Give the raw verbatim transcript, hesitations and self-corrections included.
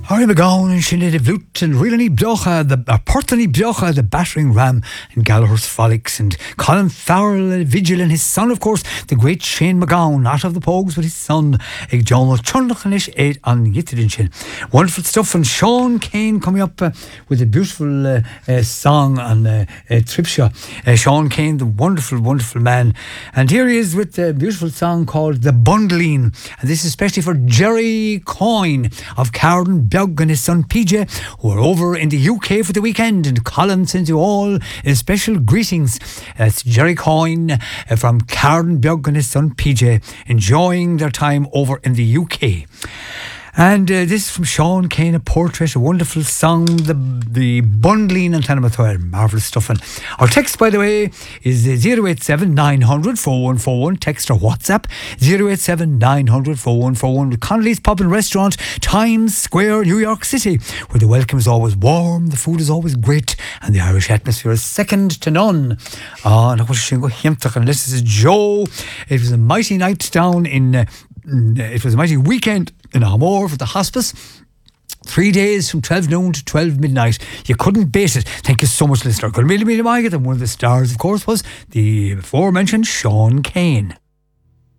Harry McGowan and Sinead de Vloot and Rilani Biocha, the uh, Portany Biocha, the battering ram, and Gallagher's Frolics, and Colin Farrell, uh, Vigil, and his son, of course, the great Shane McGowan, not of the Pogues, but his son, Ig John Chundachanish, eight on Yitterinshin. Wonderful stuff, and Sean Kane coming up uh, with a beautiful uh, uh, song on uh, uh, Tripsha. Uh, Sean Kane, the wonderful, wonderful man. And here he is with a beautiful song called The Bundleen. And this is especially for Jerry Coyne of Carden Beg and his son P J, who are over in the U K for the weekend, and Colin sends you all uh, special greetings. That's Jerry Coyne uh, from Carden Beg and his son P J, enjoying their time over in the U K. And uh, this is from Sean Kane, a portrait, a wonderful song, the the Bundleen and Tanamathware, marvellous stuff. And our text, by the way, is zero eight seven nine hundred four one four one, text or WhatsApp zero eight seven nine hundred four one four one. Connolly's Pub and Restaurant, Times Square, New York City, where the welcome is always warm, the food is always great, and the Irish atmosphere is second to none. Ah, and this is Joe. It was a mighty night down in, uh, it was a mighty weekend in Amor for the hospice. Three days from twelve noon to twelve midnight. You couldn't beat it. Thank you so much, listener. And one of the stars, of course, was the aforementioned Sean Kane.